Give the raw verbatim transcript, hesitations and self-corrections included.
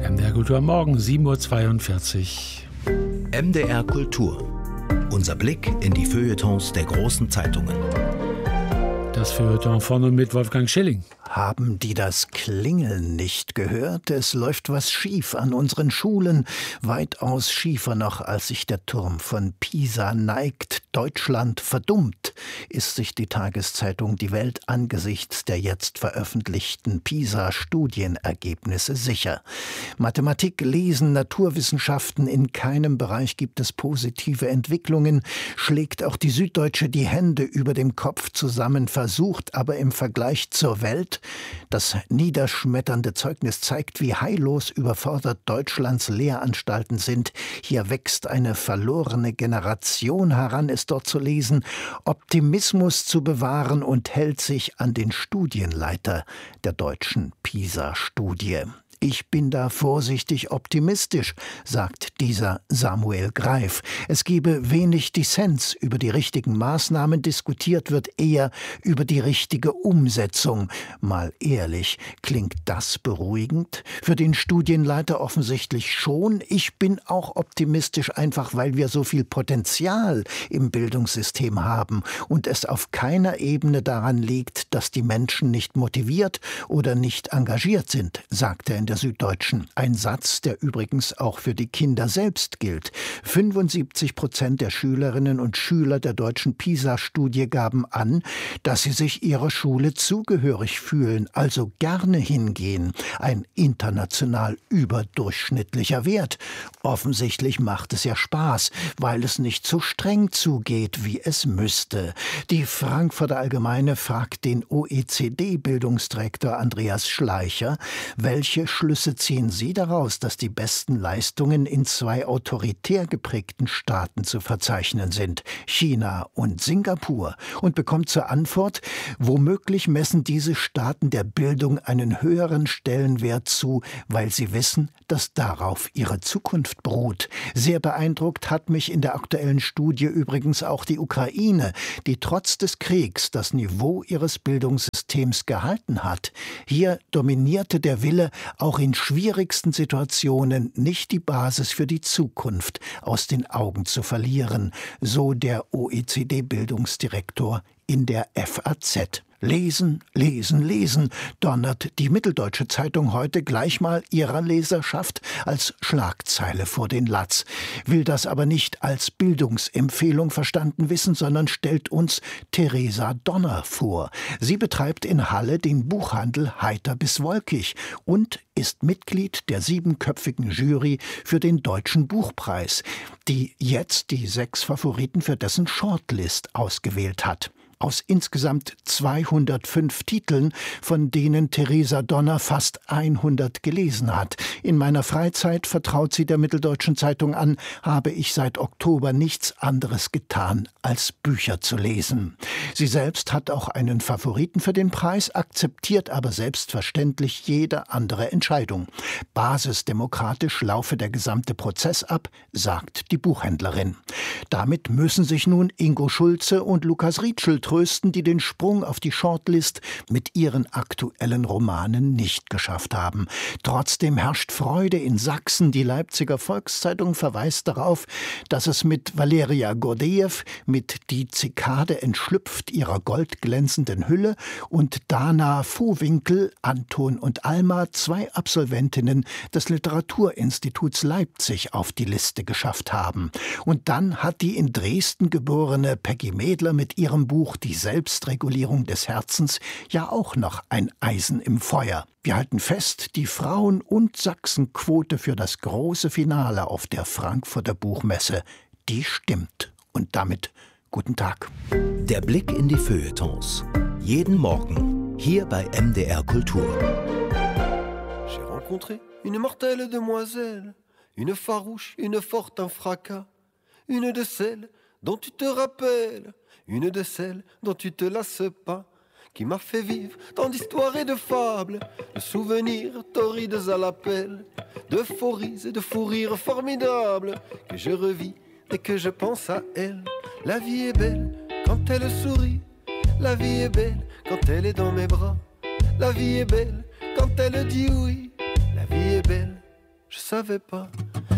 M D R Kultur am Morgen, sieben Uhr zweiundvierzig. M D R Kultur. Unser Blick in die Feuilletons der großen Zeitungen. Das Feuilleton von und mit Wolfgang Schilling. Haben die das Klingeln nicht gehört? Es läuft was schief an unseren Schulen. Weitaus schiefer noch, als sich der Turm von Pisa neigt. Deutschland verdummt, ist sich die Tageszeitung Die Welt angesichts der jetzt veröffentlichten Pisa-Studienergebnisse sicher. Mathematik, Lesen, Naturwissenschaften, in keinem Bereich gibt es positive Entwicklungen, schlägt auch die Süddeutsche die Hände über dem Kopf zusammen, versucht aber im Vergleich zur Welt. Das niederschmetternde Zeugnis zeigt, wie heillos überfordert Deutschlands Lehranstalten sind. Hier wächst eine verlorene Generation heran, ist dort zu lesen, Optimismus zu bewahren und hält sich an den Studienleiter der deutschen Pisa-Studie. Ich bin da vorsichtig optimistisch, sagt dieser Samuel Greif. Es gebe wenig Dissens über die richtigen Maßnahmen, diskutiert wird eher über die richtige Umsetzung. Mal ehrlich, klingt das beruhigend? Für den Studienleiter offensichtlich schon. Ich bin auch optimistisch, einfach weil wir so viel Potenzial im Bildungssystem haben und es auf keiner Ebene daran liegt, dass die Menschen nicht motiviert oder nicht engagiert sind, sagt er in der Süddeutschen. Ein Satz, der übrigens auch für die Kinder selbst gilt. fünfundsiebzig Prozent der Schülerinnen und Schüler der deutschen Pisa-Studie gaben an, dass sie sich ihrer Schule zugehörig fühlen, also gerne hingehen. Ein international überdurchschnittlicher Wert. Offensichtlich macht es ja Spaß, weil es nicht so streng zugeht, wie es müsste. Die Frankfurter Allgemeine fragt den O E C D-Bildungsdirektor Andreas Schleicher, welche Schlüsse ziehen Sie daraus, dass die besten Leistungen in zwei autoritär geprägten Staaten zu verzeichnen sind, China und Singapur, und bekommt zur Antwort, womöglich messen diese Staaten der Bildung einen höheren Stellenwert zu, weil sie wissen, dass darauf ihre Zukunft beruht. Sehr beeindruckt hat mich in der aktuellen Studie übrigens auch die Ukraine, die trotz des Kriegs das Niveau ihres Bildungssystems gehalten hat. Hier dominierte der Wille, auch in schwierigsten Situationen nicht die Basis für die Zukunft aus den Augen zu verlieren, so der O E C D-Bildungsdirektor in der F A Z. Lesen, lesen, lesen, donnert die Mitteldeutsche Zeitung heute gleich mal ihrer Leserschaft als Schlagzeile vor den Latz, will das aber nicht als Bildungsempfehlung verstanden wissen, sondern stellt uns Theresa Donner vor. Sie betreibt in Halle den Buchhandel Heiter bis Wolkig und ist Mitglied der siebenköpfigen Jury für den Deutschen Buchpreis, die jetzt die sechs Favoriten für dessen Shortlist ausgewählt hat. Aus insgesamt zweihundertfünf Titeln, von denen Theresa Donner fast hundert gelesen hat. In meiner Freizeit, vertraut sie der Mitteldeutschen Zeitung an, habe ich seit Oktober nichts anderes getan, als Bücher zu lesen. Sie selbst hat auch einen Favoriten für den Preis, akzeptiert aber selbstverständlich jede andere Entscheidung. Basisdemokratisch laufe der gesamte Prozess ab, sagt die Buchhändlerin. Damit müssen sich nun Ingo Schulze und Lukas Rietschel trösten, die den Sprung auf die Shortlist mit ihren aktuellen Romanen nicht geschafft haben. Trotzdem herrscht Freude in Sachsen. Die Leipziger Volkszeitung verweist darauf, dass es mit Valeria Gordejew, mit Die Zikade entschlüpft ihrer goldglänzenden Hülle, und Dana Vohwinkel, Anton und Alma, zwei Absolventinnen des Literaturinstituts Leipzig, auf die Liste geschafft haben. Und dann hat die in Dresden geborene Peggy Mädler mit ihrem Buch Die Selbstregulierung des Herzens ja auch noch ein Eisen im Feuer. Wir halten fest, die Frauen- und Sachsenquote für das große Finale auf der Frankfurter Buchmesse, die stimmt. Und damit guten Tag. Der Blick in die Feuilletons. Jeden Morgen hier bei M D R Kultur. J'ai rencontré une mortelle demoiselle, une farouche, une forte, un fracas, une de celles dont tu te rappelles, une de celles dont tu te lasses pas, qui m'a fait vivre tant d'histoires et de fables, de souvenirs torrides à l'appel, de fories et de fous rires formidables, que je revis dès que je pense à elle. La vie est belle quand elle sourit, la vie est belle quand elle est dans mes bras, la vie est belle quand elle dit oui, la vie est belle savais pas